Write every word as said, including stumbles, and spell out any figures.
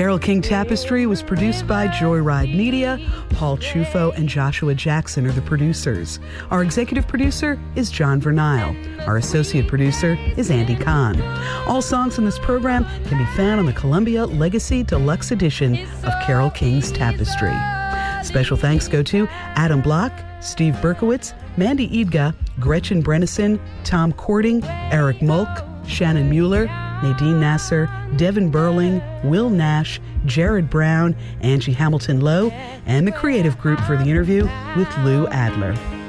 Carole King Tapestry was produced by Joyride Media. Paul Chufo and Joshua Jackson are the producers. Our executive producer is John Vernile. Our associate producer is Andy Kahn. All songs in this program can be found on the Columbia Legacy Deluxe Edition of Carole King's Tapestry. Special thanks go to Adam Block, Steve Berkowitz, Mandy Idga, Gretchen Brennison, Tom Cording, Eric Mulk, Shannon Mueller, Nadine Nasser, Devin Burling, Will Nash, Jared Brown, Angie Hamilton Lowe, and the creative group for the interview with Lou Adler.